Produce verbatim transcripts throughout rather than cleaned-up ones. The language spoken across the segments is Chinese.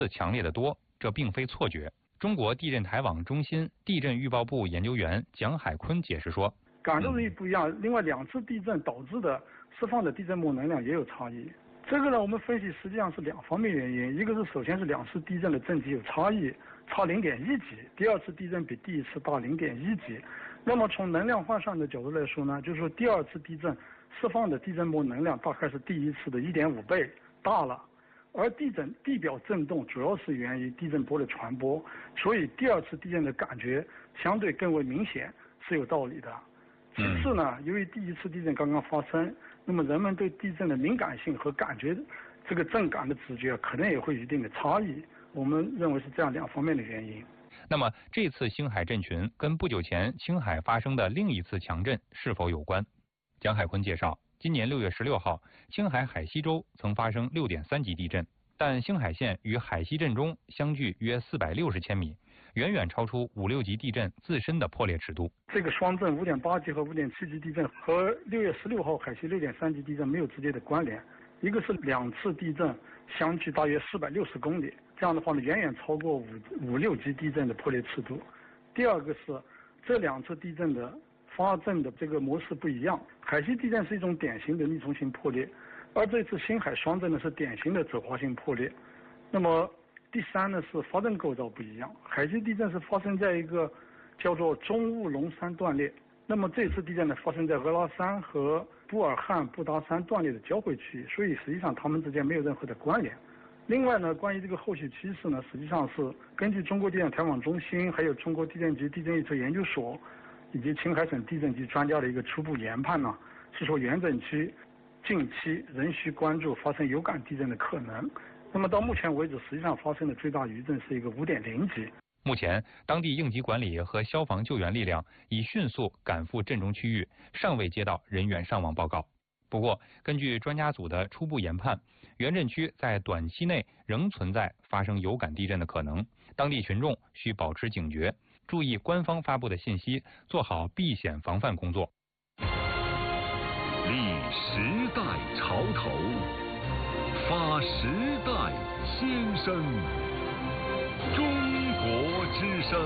强烈的多，这并非错觉。中国地震台网中心地震预报部研究员蒋海坤解释说， 感受力不一样，另外两次地震导致的释放的地震波能量也有差异。这个呢，我们分析实际上是两方面原因，一个是首先是两次地震的震级有差异，差零点一级，第二次地震比第一次大零点一级。那么从能量换算的角度来说呢，就是说第二次地震释放的地震波能量大概是第一次的一点五倍大了，而地震地表震动主要是源于地震波的传播，所以第二次地震的感觉相对更为明显，是有道理的。其次呢，由于第一次地震刚刚发生，那么人们对地震的敏感性和感觉这个震感的直觉可能也会有一定的差异，我们认为是这样两方面的原因。 那么这次青海震群跟不久前青海发生的另一次强震是否有关？蒋海坤介绍，今年六月十六号，青海海西州曾发生六点三级地震，但兴海县与海西震中相距约四百六十千米，远远超出五六级地震自身的破裂尺度。 这个双震五点八级和五点七级地震和六月十六号海西六点三级地震没有直接的关联，一个是两次地震相距大约四百六十公里，这样的话呢远远超过五五六级地震的破裂尺度。第二个是这两次地震的发震的这个模式不一样，海西地震是一种典型的逆冲性破裂，而这次兴海双震呢是典型的走滑性破裂。那么第三呢是发震构造不一样，海西地震是发生在一个叫做中乌龙山断裂，那么这次地震呢发生在额拉山和布尔汉布达山断裂的交汇区域，所以实际上它们之间没有任何的关联。另外呢，关于这个后续趋势呢，实际上是根据中国地震台网中心、还有中国地震局地震预测研究所以及青海省地震局专家的一个初步研判呢，是说原震区近期仍需关注发生有感地震的可能。那么到目前为止，实际上发生的最大余震是一个五点零级。 目前，当地应急管理和消防救援力量已迅速赶赴震中区域，尚未接到人员伤亡报告。不过，根据专家组的初步研判，原震区在短期内仍存在发生有感地震的可能，当地群众需保持警觉，注意官方发布的信息，做好避险防范工作。 立时代潮头，发时代先声，中国之声。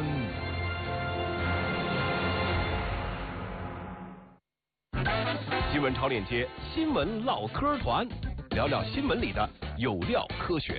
新闻超链接，新闻唠嗑团，聊聊新闻里的有料科学。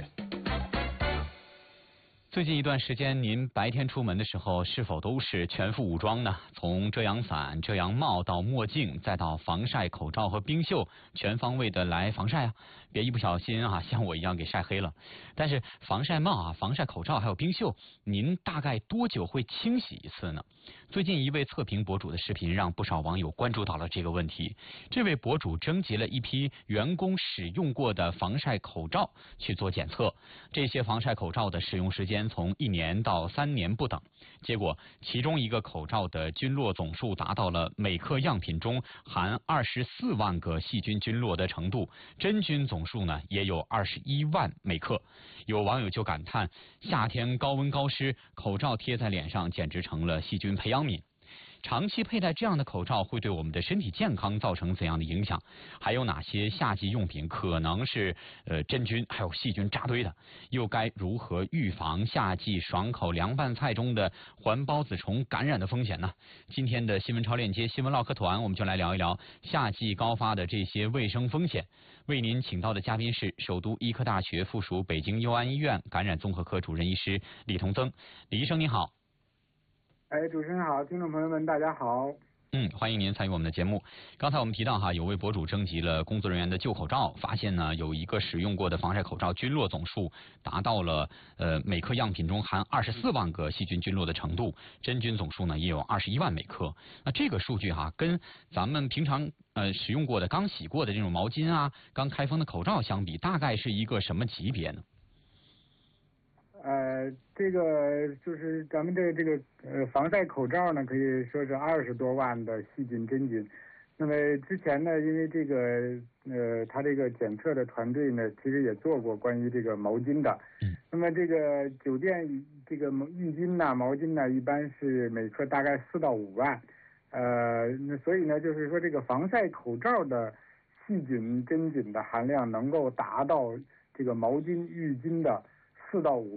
最近一段时间，您白天出门的时候是否都是全副武装呢？从遮阳伞、遮阳帽到墨镜，再到防晒口罩和冰袖，全方位的来防晒啊！别一不小心啊，像我一样给晒黑了。但是防晒帽啊、防晒口罩还有冰袖，您大概多久会清洗一次呢？最近一位测评博主的视频让不少网友关注到了这个问题。这位博主征集了一批员工使用过的防晒口罩去做检测，这些防晒口罩的使用时间从一年到三年不等，结果其中一个口罩的菌落总数达到了每克样品中含二十四万个细菌菌落的程度，真菌总数呢也有二十一万每克。有网友就感叹，夏天高温高湿，口罩贴在脸上简直成了细菌培养皿。长期佩戴这样的口罩会对我们的身体健康造成怎样的影响？还有哪些夏季用品可能是呃真菌还有细菌扎堆的？又该如何预防夏季爽口凉拌菜中的环孢子虫感染的风险呢？今天的新闻超链接新闻唠嗑团，我们就来聊一聊夏季高发的这些卫生风险。为您请到的嘉宾是首都医科大学附属北京佑安医院感染综合科主任医师李同增。李医生你好。 哎，主持人好，听众朋友们大家好。 嗯，欢迎您参与我们的节目。刚才我们提到哈，有位博主征集了工作人员的旧口罩，发现呢有一个使用过的防晒口罩菌落总数达到了呃每克样品中含二十四万个细菌菌落的程度，真菌总数呢也有二十一万每克。那这个数据哈，跟咱们平常呃使用过的刚洗过的这种毛巾啊、刚开封的口罩相比，大概是一个什么级别呢？ 呃，这个就是咱们这这个呃防晒口罩呢，可以说是二十多万的细菌真菌。那么之前呢，因为这个呃，他这个检测的团队呢，其实也做过关于这个毛巾的。嗯。那么这个酒店这个浴巾呐、毛巾呐，一般是每克大概四到五万。呃，那所以呢，就是说这个防晒口罩的细菌真菌的含量能够达到这个毛巾、浴巾的四四到五。